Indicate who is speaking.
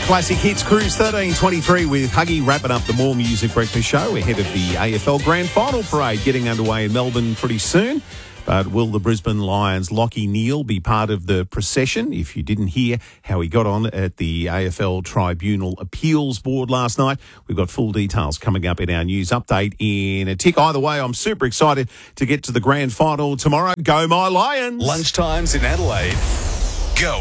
Speaker 1: Classic Hits Cruise 1323 with Huggy wrapping up the More Music Breakfast show ahead of the AFL Grand Final Parade getting underway in Melbourne pretty soon. But will the Brisbane Lions' Lachie Neale be part of the procession? If you didn't hear how he got on at the AFL Tribunal Appeals Board last night, we've got full details coming up in our news update in a tick. Either way, I'm super excited to get to the grand final tomorrow. Go my Lions!
Speaker 2: Lunchtimes in Adelaide.